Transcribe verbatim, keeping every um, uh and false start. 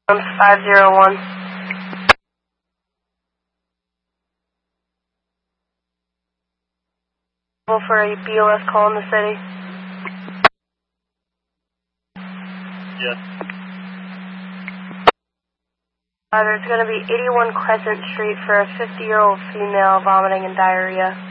five zero one. For a B O S call in the city. Yes. Uh, there's going to be eighty-one Crescent Street for a fifty-year-old female vomiting and diarrhea.